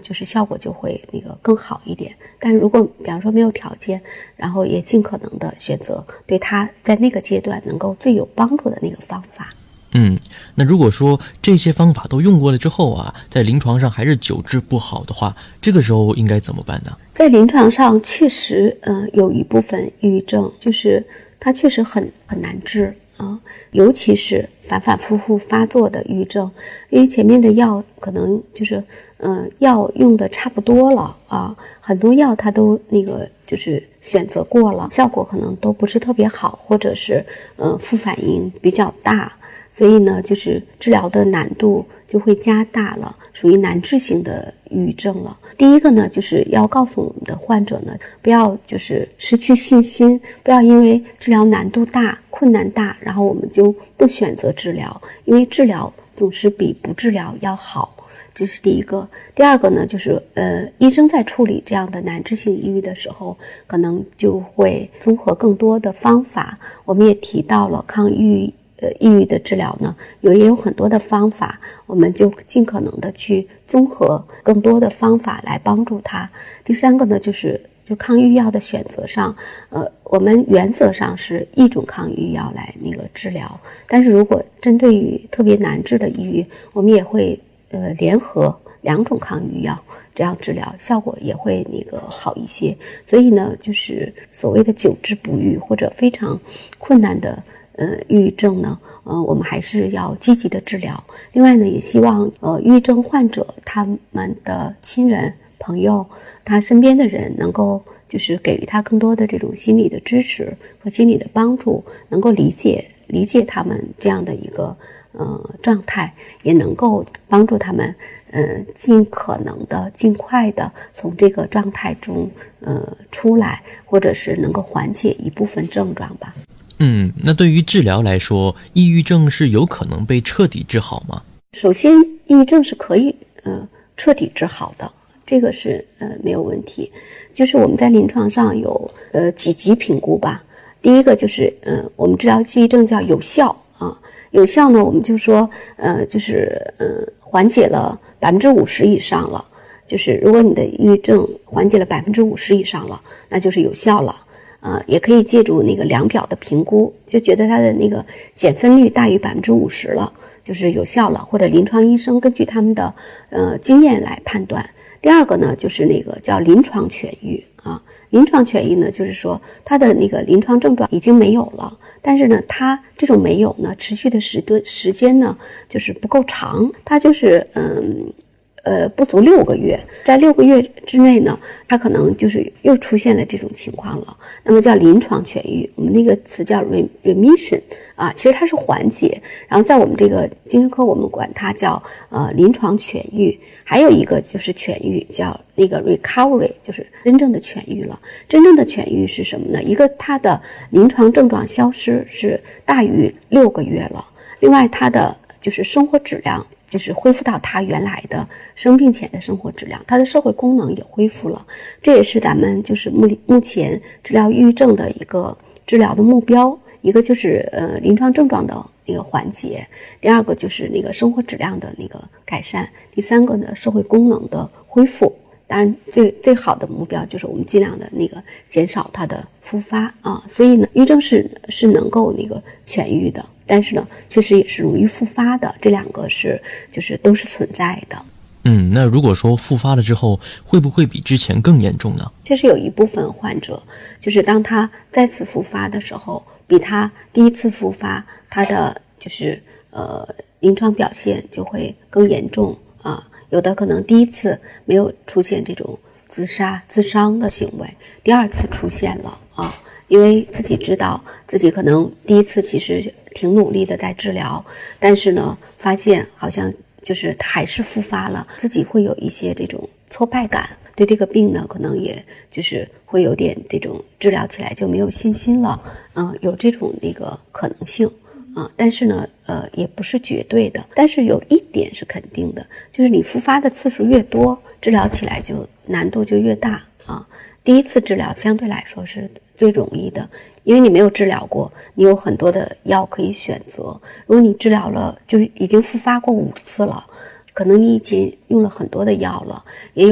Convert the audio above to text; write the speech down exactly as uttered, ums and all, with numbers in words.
就是效果就会那个更好一点。但如果比方说没有条件，然后也尽可能的选择对他在那个阶段能够最有帮助的那个方法。 嗯，那如果说这些方法都用过了之后啊，在临床上还是久治不好的话，这个时候应该怎么办呢？ 在临床上确实，呃，有一部分抑郁症就是它确实很很难治啊、呃，尤其是反反复复发作的抑郁症，因为前面的药可能就是，呃，药用的差不多了啊，很多药它都那个就是选择过了，效果可能都不是特别好，或者是呃副反应比较大。所以呢，就是治疗的难度就会加大了，属于难治性的抑郁症了。第一个呢，就是要告诉我们的患者呢，不要就是失去信心，不要因为治疗难度大、困难大，然后我们就不选择治疗，因为治疗总是比不治疗要好。这是第一个。第二个呢，就是呃，医生在处理这样的难治性抑郁的时候，可能就会综合更多的方法。我们也提到了抗抑郁。呃，抑郁的治疗呢，有也有很多的方法，我们就尽可能的去综合更多的方法来帮助他。第三个呢，就是就抗抑郁药的选择上，呃，我们原则上是一种抗抑郁药来那个治疗，但是如果针对于特别难治的抑郁，我们也会呃联合两种抗抑郁药。这样治疗效果也会那个好一些。所以呢，就是所谓的久治不愈或者非常困难的呃，抑郁症呢，呃，我们还是要积极的治疗。另外呢，也希望呃，抑郁症患者他们的亲人、朋友，他身边的人能够就是给予他更多的这种心理的支持和心理的帮助，能够理解理解他们这样的一个呃状态，也能够帮助他们呃尽可能的、尽快的从这个状态中呃出来，或者是能够缓解一部分症状吧。 嗯，那对于治疗来说，抑郁症是有可能被彻底治好吗？ 首先，抑郁症是可以呃彻底治好的，这个是呃没有问题。就是我们在临床上有呃几级评估吧。第一个就是呃我们治疗抑郁症叫有效啊，有效呢我们就说呃就是呃缓解了百分之五十以上了，就是如果你的抑郁症缓解了百分之五十以上了，那就是有效了。呃，也可以借助那个量表的评估，就觉得它的那个减分率大于百分之五十了，就是有效了，或者临床医生根据他们的呃经验来判断。第二个呢，就是那个叫临床痊愈啊，临床痊愈呢，就是说它的那个临床症状已经没有了，但是呢，它这种没有呢，持续的时的时间呢，就是不够长，它就是嗯。呃，不足六个月，在六个月之内呢，它可能就是又出现了这种情况了。那么叫临床痊愈，我们那个词叫 remission 啊，其实它是缓解。然后在我们这个精神科，我们管它叫呃临床痊愈。还有一个就是痊愈，叫那个 recovery， 就是真正的痊愈了。真正的痊愈是什么呢？一个它的临床症状消失是大于六个月了，另外它的就是生活质量。就是恢复到他原来的生病前的生活质量，他的社会功能也恢复了，这也是咱们就是目目前治疗抑郁症的一个治疗的目标。一个就是呃临床症状的那个缓解，第二个就是那个生活质量的那个改善，第三个呢社会功能的恢复。当然最最好的目标就是我们尽量的那个减少它的复发啊，所以呢抑郁症是是能够那个痊愈的，但是呢确实也是容易复发的，这两个是就是都是存在的。 嗯，那如果说复发了之后会不会比之前更严重呢？ 确实有一部分患者就是当他再次复发的时候，比他第一次复发他的就是呃临床表现就会更严重啊。有的可能第一次没有出现这种自杀自伤的行为，第二次出现了啊，因为自己知道自己可能第一次其实挺努力的在治疗，但是呢发现好像就是他还是复发了，自己会有一些这种挫败感，对这个病呢可能也就是会有点这种治疗起来就没有信心了，嗯，有这种那个可能性。啊，但是呢，呃，也不是绝对的。但是有一点是肯定的，就是你复发的次数越多，治疗起来就难度就越大啊。第一次治疗相对来说是最容易的，因为你没有治疗过，你有很多的药可以选择。如果你治疗了，就是已经复发过五次了，可能你已经用了很多的药了，也有